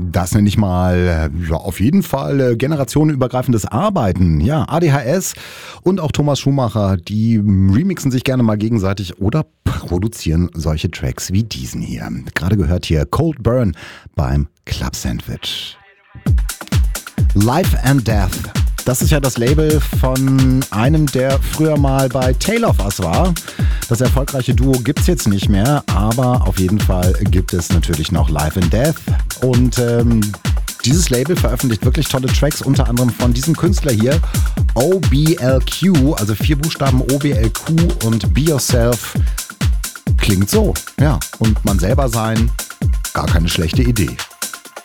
Das nenne ich mal, ja, auf jeden Fall generationenübergreifendes Arbeiten. Ja, ADHS und auch Thomas Schumacher, die remixen sich gerne mal gegenseitig oder produzieren solche Tracks wie diesen hier. Gerade gehört hier Cold Burn beim Club Sandwich. Life and Death. Das ist ja das Label von einem, der früher mal bei Tale of Us war. Das erfolgreiche Duo gibt's jetzt nicht mehr, aber auf jeden Fall gibt es natürlich noch Life and Death. Und dieses Label veröffentlicht wirklich tolle Tracks, unter anderem von diesem Künstler hier, OBLQ, also 4 Buchstaben OBLQ und Be Yourself. Klingt so, ja. Und man selber sein, gar keine schlechte Idee.